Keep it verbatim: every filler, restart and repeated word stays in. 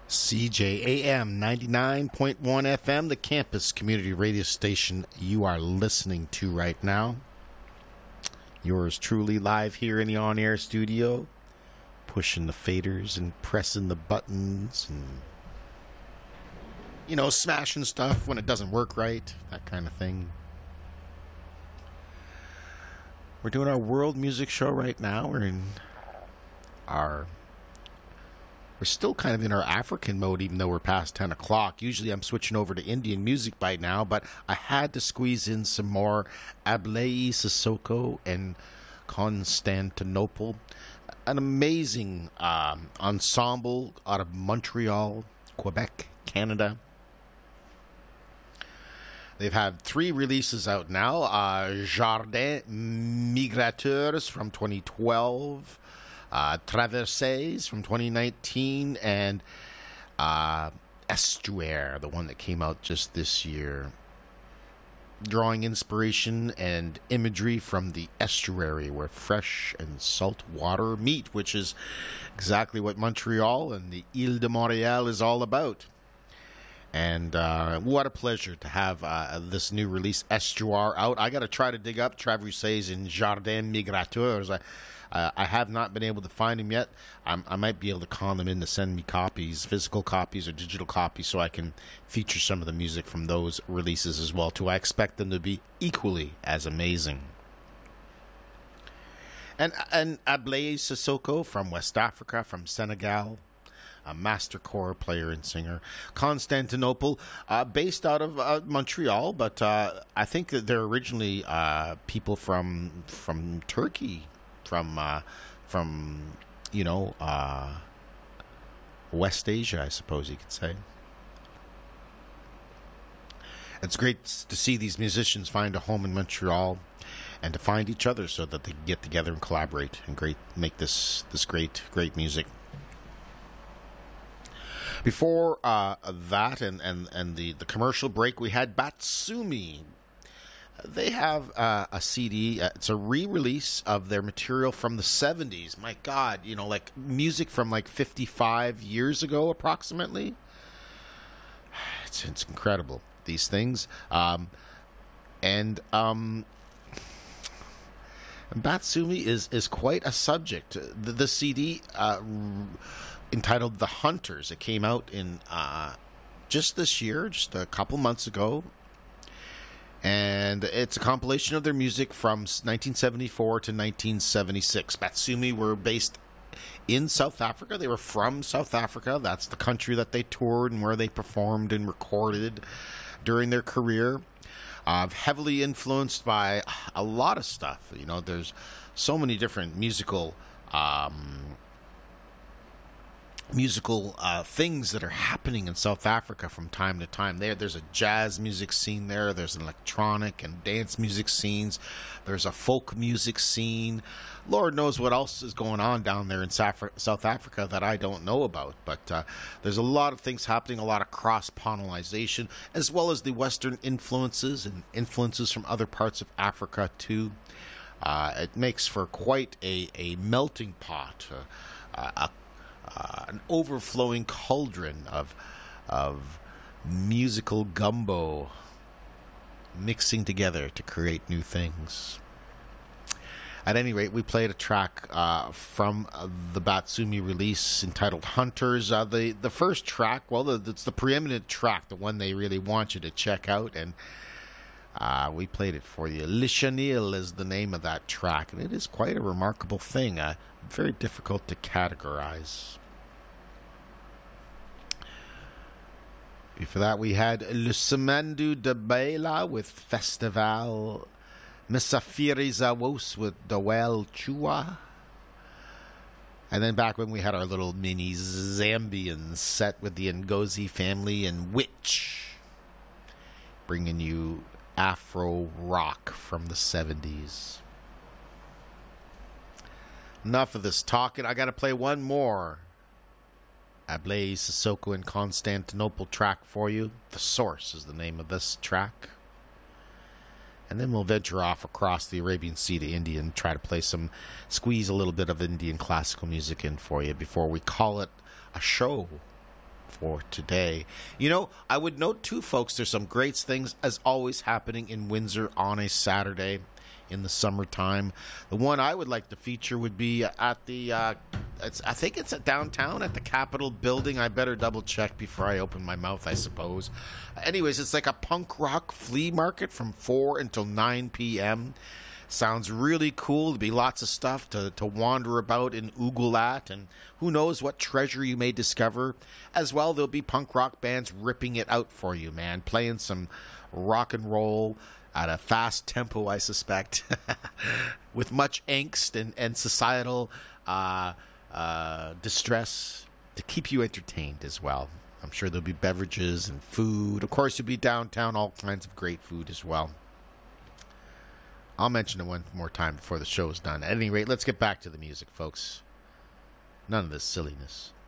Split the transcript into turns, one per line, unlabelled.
C J A M ninety-nine point one F M, the campus community radio station you are listening to right now. Yours truly live here in the on-air studio, pushing the faders and pressing the buttons and, you know, smashing stuff when it doesn't work right, that kind of thing. We're doing our world music show right now. We're in our... We're still kind of in our African mode, even though we're past ten o'clock. Usually I'm switching over to Indian music by now, but I had to squeeze in some more Ablaye Cissoko and Constantinople. An amazing um, ensemble out of Montreal, Quebec, Canada. They've had three releases out now. Uh, Jardin Migrateurs from twenty twelve. Uh, Traverses from twenty nineteen, and uh, Estuaire, the one that came out just this year, drawing inspiration and imagery from the estuary where fresh and salt water meet, which is exactly what Montreal and the Ile de Montréal is all about. And uh, what a pleasure to have uh, this new release, Estuaire, out. I got to try to dig up Traverses and Jardin Migrateurs. I, Uh, I have not been able to find them yet. I'm, I might be able to con them in to send me copies, physical copies or digital copies, so I can feature some of the music from those releases as well, too. I expect them to be equally as amazing. And, and Ablaye Cissoko from West Africa, from Senegal, a master core player and singer. Constantinople, uh, based out of uh, Montreal, but uh, I think that they're originally uh, people from from Turkey. From, uh, from you know, uh, West Asia, I suppose you could say. It's great to see these musicians find a home in Montreal and to find each other so that they can get together and collaborate and great make this this great, great music. Before uh, that and, and, and the, the commercial break, we had Batsumi. They have uh, a C D. Uh, it's a re-release of their material from the seventies. My God, you know, like music from like fifty-five years ago, approximately. It's it's incredible, these things. Um, and um, Batsumi is is quite a subject. The, the C D uh, entitled "The Hunters." It came out in uh, just this year, just a couple months ago. And it's a compilation of their music from nineteen seventy-four to nineteen seventy-six. Batsumi were based in South Africa. They were from South Africa. That's the country that they toured and where they performed and recorded during their career. Uh, heavily influenced by a lot of stuff. You know, there's so many different musical um, musical uh, things that are happening in South Africa from time to time. There, there's a jazz music scene there. There's an electronic and dance music scenes. There's a folk music scene. Lord knows what else is going on down there in South Africa that I don't know about. But uh, there's a lot of things happening, a lot of cross-pollination, as well as the Western influences and influences from other parts of Africa, too. Uh, it makes for quite a, a melting pot, uh, a Uh, an overflowing cauldron of of musical gumbo mixing together to create new things. At any rate, we played a track uh, from uh, the Batsumi release entitled Hunters. Uh, the, the first track, well, the, it's the preeminent track, the one they really want you to check out, and uh, we played it for you. Le Chenil is the name of that track, and it is quite a remarkable thing. Uh, very difficult to categorize. Before that, we had Le Semendu de Bela with Festival, Misafiri Zawos with Dawel Chua. And then back when we had our little mini Zambian set with the Ngozi family and Witch, bringing you Afro rock from the seventies. Enough of this talking. I got to play one more Ablaye Cissoko and Constantinople track for you. The Source is the name of this track. And then we'll venture off across the Arabian Sea to India and try to play some, squeeze a little bit of Indian classical music in for you before we call it a show. for today. You know, I would note too, folks, there's some great things as always happening in Windsor on a Saturday in the summertime. The one I would like to feature would be at the, uh, it's, I think it's at downtown at the Capitol building. I better double check before I open my mouth, I suppose. Anyways, it's like a punk rock flea market from four until nine p.m. Sounds really cool. There'll be lots of stuff to, to wander about and oogle at, and who knows what treasure you may discover. As well, there'll be punk rock bands ripping it out for you, man, playing some rock and roll at a fast tempo, I suspect, with much angst and, and societal uh, uh, distress to keep you entertained as well. I'm sure there'll be beverages and food. Of course, you'll be downtown, all kinds of great food as well. I'll mention it one more time before the show is done. At any rate, let's get back to the music, folks. None of this silliness.